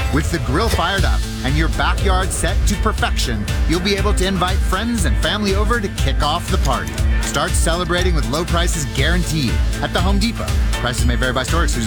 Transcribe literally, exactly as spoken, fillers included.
With the grill fired up and your backyard set to perfection, you'll be able to invite friends and family over to kick off the party. Start celebrating with low prices guaranteed at the Home Depot. Prices may vary by store. Exclusions